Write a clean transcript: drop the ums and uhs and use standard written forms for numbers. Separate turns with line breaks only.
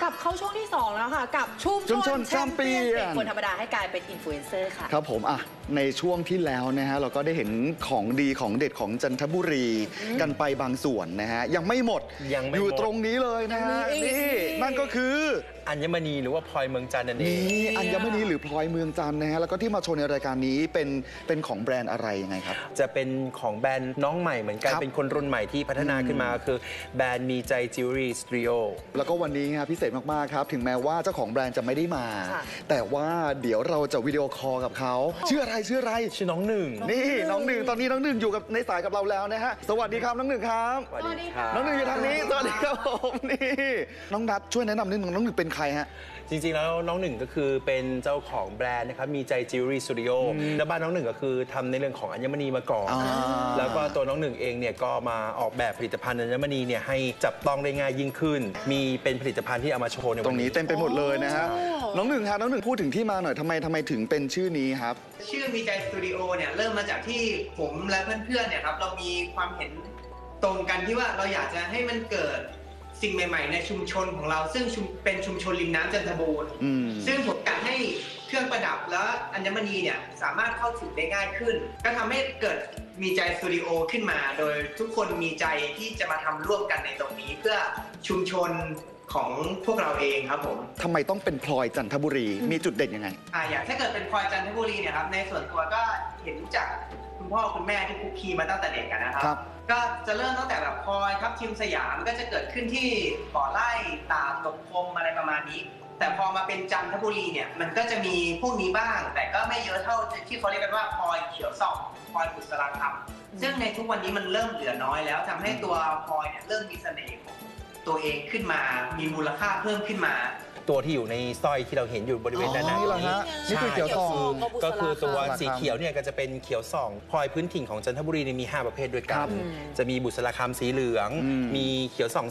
ลับเข้าช่วงที่2แล้วค่ะกับชุมชนแชมเปี้ยนคนธรรมดาให้กลายเป็นอินฟลูเอนเซอร์ค่ะ
ครับผมในช่วงที่แล้วนะฮะเราก็ได้เห็นของดีของเด็ดของจันทบุรีกันไปบางส่วนนะฮะยังไม่หมดอยู่ตรงนี้เลยนะฮะนี่นั่นก็คือ
อัญมณีหรือว่าพลอยเมืองจันทร์นั่นเอง
นี่อัญมณีหรือพลอยเมืองจันทร์นะฮะแล้วก็ที่มาโชว์ในรายการนี้เป็นของแบรนด์อะไรยังไงครับ
จะเป็นของแบรนด์น้องใหม่เหมือนกันเป็นคนรุ่นใหม่ที่พัฒนาขึ้นมาคือแบรนด์มีใจจิวเวลรี่สตูดิโอ
แล้วก็วันนี้ครับพิเศษมากๆครับถึงแม้ว่าเจ้าของแบรนด์จะไม่ได้มาแต่ว่าเดี๋ยวเราจะวิดีโอคอลกับเขาชื่ออะไร
ชื่อน้องหนึ่ง
นี่น้องหนึ่งตอนนี้น้องหนึ่งอยู่กับในสายกับเราแล้วนะฮะสวัสดีครับน้องหนึ่งครับ
สวัสดีครับ
น้องหนึ่งอยู่ทางนี้สวัสดีครับผมนี่น้องนัทช่วยแนะนำนิดนึงน้องหนึ่งเป็นใครฮะ
จริงๆแล้วน้องหนึ่งก็คือเป็นเจ้าของแบรนด์นะครับมีใจจิวเวลรี่สตูดิโอแล้วบ้านน้องหนึ่งก็คือทำในเรื่องของอัญมณีมาก่อนแล้วก็ตัวน้องหนึ่งเองเนี่ยก็มาออกแบบผลิตภัณฑ์อัญมณีเนี่ยให้จับต้องได้ง่ายยิ่งขึ้นมีเป็นผลิตภัณฑ์ที่เอามาโชว์ใน
ตรงนี้เต็มไปหมดเลยนะฮะน้องหนึ่งครับน้องหนึ่งพูดถึงที่มาหน่อยทำไมถึงเป็นชื่อนี้ครับ
ชื่อมีใจสตูดิโอเนี่ยเริ่มมาจากที่ผมและเพื่อนๆเนี่ยครับเรามีความเห็นตรงกันที่ว่าเราอยากจะให้มันเกิดสิ่งใหม่ๆในชุมชนของเราซึ่งเป็นชุมชนริมน้ำจันทบูรณ์ซึ่งผมอยากให้เครื่องประดับและอัญมณีเนี่ยสามารถเข้าถึงได้ง่ายขึ้นก็ทำให้เกิดมีใจสตูดิโอขึ้นมาโดยทุกคนมีใจที่จะมาทำร่วมกันในตรงนี้เพื่อชุมชนของพวกเราเองครับผม
ทำไมต้องเป็นพลอยจันทบุรีมีจุดเด่นยังไง
อย่างถ้าเกิดเป็นพลอยจันทบุรีเนี่ยครับในส่วนตัวก็เห็นจากคุณพ่อคุณแม่ที่คุกคีมาตั้งแต่เด็กกันนะครับก็จะเริ่มตั้งแต่แบบพลอยครับทีมสยามก็จะเกิดขึ้นที่บ่อไร่ตาตกคมอะไรประมาณนี้แต่พอมาเป็นจันทบุรีเนี่ยมันก็จะมีพวกนี้บ้างแต่ก็ไม่เยอะเท่าที่เขาเรียกกันว่าพลอยเขียวส่องพลอยบุษราคำซึ่งในทุกวันนี้มันเริ่มเหลือน้อยแล้วทำให้ตัวพลอยเนี่ยเริ่มมีเสน่ห์ของตัวเองขึ้นมามีมูลค่าเพิ่มขึ้นมา
ตัวที่อยู่ในสร้อยที่เราเห็นอยู่บริเวณด้านหน้า
นี่คือเขียวส่อง
ก็คือตัวสีเขียวเนี่ยก็จะเป็นเขียวส่องพลอยพื้นถิ่นของจันทบุรีมี5ประเภทด้วยกันจะมีบุษราคำสีเหลืองมีเขียวส่อง